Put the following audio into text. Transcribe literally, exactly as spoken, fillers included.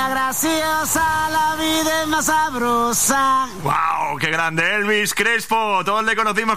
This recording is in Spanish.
más graciosa, la vida es más sabrosa. ¡Wow! ¡Qué grande! Elvis Crespo. Todos le conocimos